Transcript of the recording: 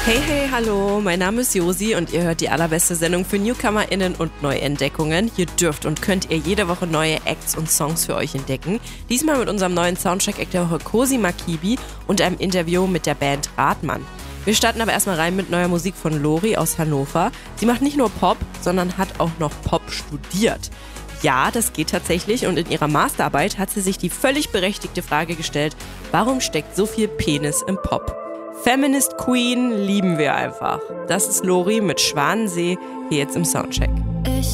Hey, hey, hallo, mein Name ist Josi und ihr hört die allerbeste Sendung für NewcomerInnen und Neuentdeckungen. Hier dürft und könnt ihr jede Woche neue Acts und Songs für euch entdecken. Diesmal mit unserem neuen Soundcheck-Act der Woche Cosima Kibi und einem Interview mit der Band Radmann. Wir starten aber erstmal rein mit neuer Musik von Lori aus Hannover. Sie macht nicht nur Pop, sondern hat auch noch Pop studiert. Ja, das geht tatsächlich und in ihrer Masterarbeit hat sie sich die völlig berechtigte Frage gestellt, warum steckt so viel Penis im Pop? Feminist Queen lieben wir einfach. Das ist Lori mit Schwanensee hier jetzt im Soundcheck.